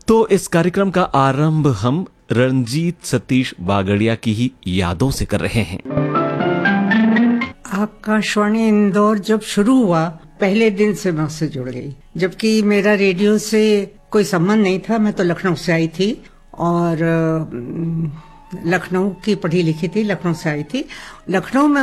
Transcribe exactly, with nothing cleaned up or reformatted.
तो इस कार्यक्रम का आरंभ हम रंजीत सतीश बागड़िया की ही यादों से कर रहे हैं। आकाशवाणी इंदौर जब शुरू हुआ पहले दिन से मैं उससे जुड़ गई, जबकि मेरा रेडियो से कोई संबंध नहीं था। मैं तो लखनऊ से आई थी और लखनऊ की पढ़ी लिखी थी, लखनऊ से आई थी। लखनऊ में